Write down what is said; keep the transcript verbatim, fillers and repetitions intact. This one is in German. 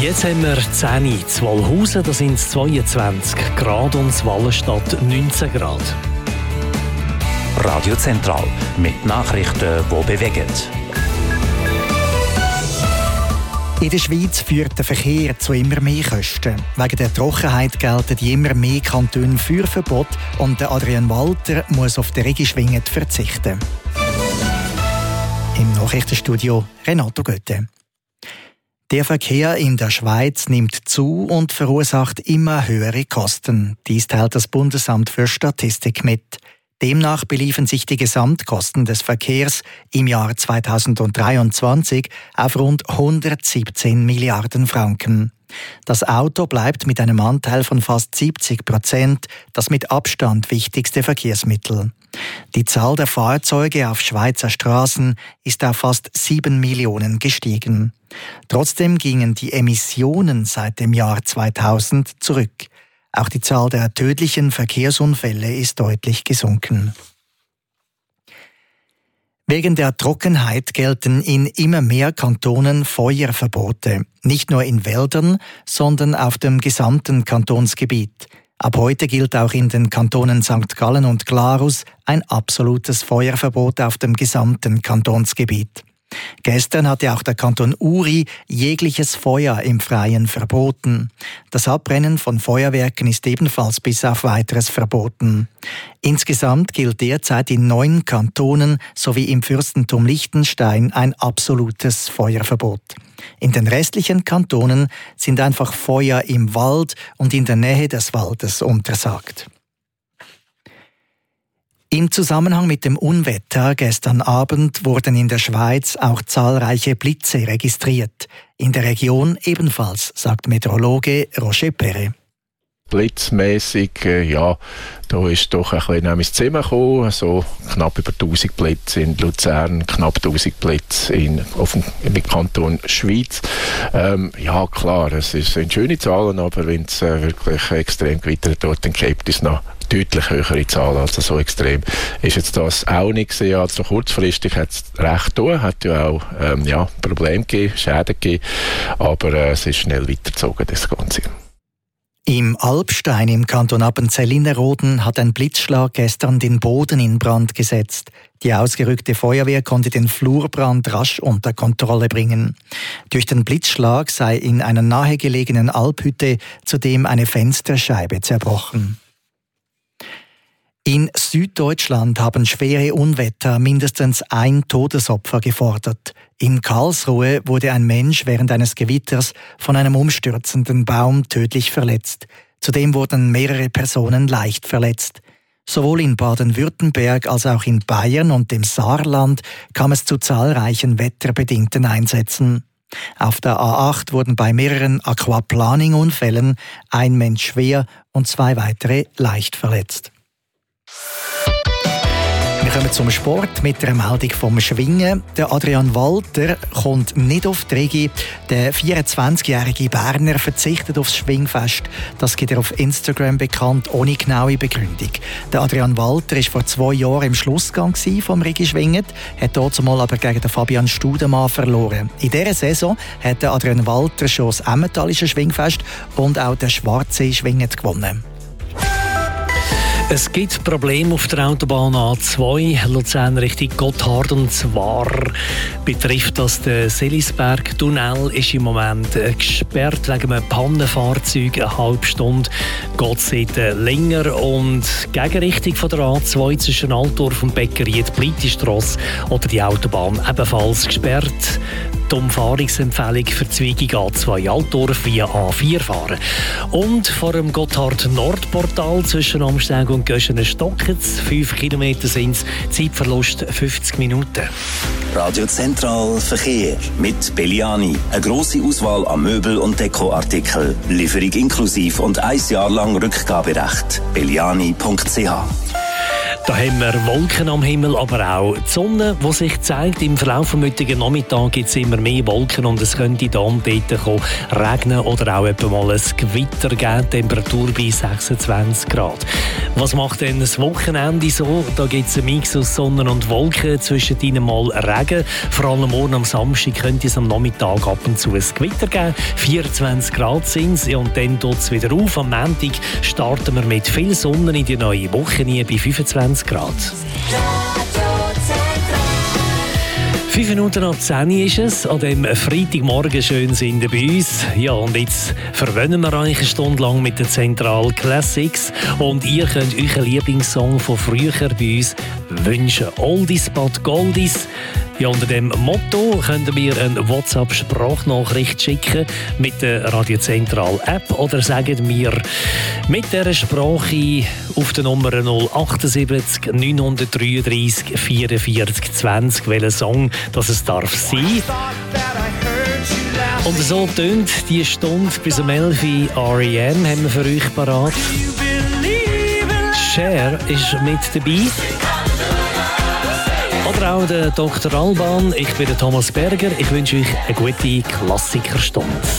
Jetzt haben wir zehn Uhr in Wallhausen, da sind es zweiundzwanzig Grad und in Wallenstadt neunzehn Grad. Radio Zentral mit Nachrichten, die bewegen. In der Schweiz führt der Verkehr zu immer mehr Kosten. Wegen der Trockenheit gelten die immer mehr Kantone für Verbot und der Adrian Walter muss auf den Regischwingen verzichten. Im Nachrichtenstudio Renato Götte. Der Verkehr in der Schweiz nimmt zu und verursacht immer höhere Kosten. Dies teilt das Bundesamt für Statistik mit. Demnach beliefen sich die Gesamtkosten des Verkehrs im Jahr zweitausenddreiundzwanzig auf rund hundertsiebzehn Milliarden Franken. Das Auto bleibt mit einem Anteil von fast siebzig Prozent das mit Abstand wichtigste Verkehrsmittel. Die Zahl der Fahrzeuge auf Schweizer Straßen ist auf fast sieben Millionen gestiegen. Trotzdem gingen die Emissionen seit dem Jahr zweitausend zurück. Auch die Zahl der tödlichen Verkehrsunfälle ist deutlich gesunken. Wegen der Trockenheit gelten in immer mehr Kantonen Feuerverbote. Nicht nur in Wäldern, sondern auf dem gesamten Kantonsgebiet. Ab heute gilt auch in den Kantonen Sankt Gallen und Glarus ein absolutes Feuerverbot auf dem gesamten Kantonsgebiet. Gestern hatte auch der Kanton Uri jegliches Feuer im Freien verboten. Das Abbrennen von Feuerwerken ist ebenfalls bis auf Weiteres verboten. Insgesamt gilt derzeit in neun Kantonen sowie im Fürstentum Liechtenstein ein absolutes Feuerverbot. In den restlichen Kantonen sind einfach Feuer im Wald und in der Nähe des Waldes untersagt. Im Zusammenhang mit dem Unwetter gestern Abend wurden in der Schweiz auch zahlreiche Blitze registriert. In der Region ebenfalls, sagt Meteorologe Roger Perret. Blitzmässig, äh, ja, da ist doch ein bisschen ins Zimmer gekommen, so knapp über tausend Blitze in Luzern, knapp tausend Blitze in, auf dem, im Kanton Schweiz. Ähm, ja, klar, es sind schöne Zahlen, aber wenn es äh, wirklich extrem gewittert wird, dann gibt es noch deutlich höhere Zahlen, also so extrem ist jetzt das auch nicht gesehen. Also kurzfristig hat es recht getan, hat ja auch ähm, ja, Probleme gegeben, Schäden gegeben, aber äh, es ist schnell weitergezogen, das Ganze. Im Alpstein im Kanton Appenzell-Innerrhoden hat ein Blitzschlag gestern den Boden in Brand gesetzt. Die ausgerückte Feuerwehr konnte den Flurbrand rasch unter Kontrolle bringen. Durch den Blitzschlag sei in einer nahegelegenen Alphütte zudem eine Fensterscheibe zerbrochen. In Süddeutschland haben schwere Unwetter mindestens ein Todesopfer gefordert. In Karlsruhe wurde ein Mensch während eines Gewitters von einem umstürzenden Baum tödlich verletzt. Zudem wurden mehrere Personen leicht verletzt. Sowohl in Baden-Württemberg als auch in Bayern und dem Saarland kam es zu zahlreichen wetterbedingten Einsätzen. Auf der A acht wurden bei mehreren Aquaplaning-Unfällen ein Mensch schwer und zwei weitere leicht verletzt. Wir kommen zum Sport mit der Meldung vom Schwingen. Der Adrian Walter kommt nicht auf die Regi. Der vierundzwanzigjährige Berner verzichtet aufs Schwingfest. Das gibt er auf Instagram bekannt, ohne genaue Begründung. Der Adrian Walter war vor zwei Jahren im Schlussgang vom Regi-Schwingen, hat dort mal aber gegen den Fabian Studemann verloren. In dieser Saison hat der Adrian Walter schon das Emmentalische Schwingfest und auch der Schwarzsee Schwingen gewonnen. Es gibt Probleme auf der Autobahn A zwei, Luzern Richtung Gotthard, und zwar betrifft das den Selisberg-Tunnel, ist im Moment gesperrt wegen einem Pannenfahrzeug. Eine halbe Stunde geht es seit länger und die Gegenrichtung von der A zwei zwischen Altdorf und Beckeried bleibt die Strasse oder die Autobahn ebenfalls gesperrt. Die Umfahrungsempfehlung für Zweigung A zwei Altdorf via A vier fahren. Und vor dem Gotthard-Nordportal zwischen Amsteg und Göschenen-Stockitz, fünf Kilometer sind es, Zeitverlust fünfzig Minuten. Radio Zentral Verkehr mit Belliani. Eine grosse Auswahl an Möbel- und Dekoartikeln. Lieferung inklusiv und ein Jahr lang Rückgaberecht. belliani punkt c h. Da haben wir Wolken am Himmel, aber auch die Sonne, die sich zeigt. Im Verlauf des heutigen Nachmittags gibt es immer mehr Wolken und es könnte da und dort kommen, regnen oder auch etwa mal ein Gewitter geben. Temperatur bei sechsundzwanzig Grad. Was macht denn das Wochenende so? Da gibt es einen Mix aus Sonne und Wolken, zwischendrin mal Regen. Vor allem morgen am Samstag könnte es am Nachmittag ab und zu ein Gewitter geben. vierundzwanzig Grad sind es, ja, und dann tut es wieder auf. Am Montag starten wir mit viel Sonne in die neue Woche bei fünfundzwanzig Grad. Fünf Minuten nach zehn ist es, an dem Freitagmorgen schön sind bei uns. Ja, und jetzt verwöhnen wir euch eine Stunde lang mit den Central Classics und ihr könnt euren Lieblingssong von früher bei uns wünschen. Oldies but Goldies. Ja, unter dem Motto könnt ihr mir eine WhatsApp-Sprachnachricht schicken mit der Radio Central App oder sagt mir mit dieser Sprache auf der Nummer null achtundsiebzig neunhundertdreiunddreißig vierundvierzig zwanzig, welcher Song das es darf sein. Und so tönt die Stunde bis um elf Uhr R E M haben wir für euch parat. Cher ist mit dabei. Oder auch der Doktor Alban. Ich bin der Thomas Berger. Ich wünsche euch eine gute Klassikerstunde.